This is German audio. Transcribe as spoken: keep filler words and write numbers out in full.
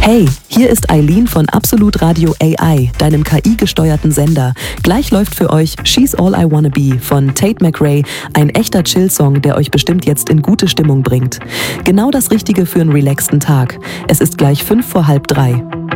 Hey, hier ist Eileen von Absolut Radio A I, deinem K I-gesteuerten Sender. Gleich läuft für euch She's All I Wanna Be von Tate McRae, ein echter Chill-Song, der euch bestimmt jetzt in gute Stimmung bringt. Genau das Richtige für einen relaxten Tag. Es ist gleich fünf vor halb drei.